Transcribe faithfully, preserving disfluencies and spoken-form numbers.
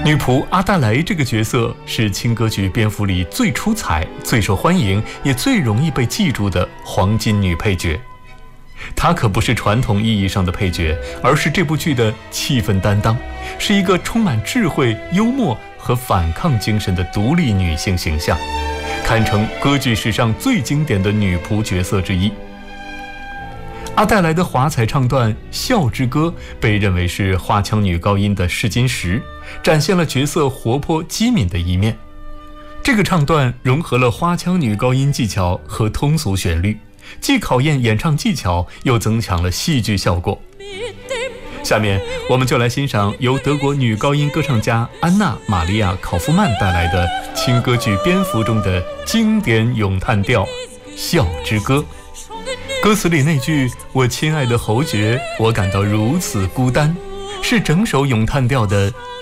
女仆阿黛莱这个角色是轻歌剧《蝙蝠》里最出彩、最受欢迎，也最容易被记住的黄金女配角。她可不是传统意义上的配角，而是这部剧的气氛担当，是一个充满智慧、幽默和反抗精神的独立女性形象，堪称歌剧史上最经典的女仆角色之一。阿黛莱的华彩唱段《笑之歌》被认为是花腔女高音的试金石，展现了角色活泼机敏的一面。这个唱段融合了花腔女高音技巧和通俗旋律，既考验演唱技巧，又增强了戏剧效果。下面我们就来欣赏由德国女高音歌唱家安娜·玛利亚·考夫曼带来的轻歌剧《蝙蝠》中的经典咏叹调《笑之歌》。歌词里那句“我亲爱的侯爵，我感到如此孤单”，是整首咏叹调的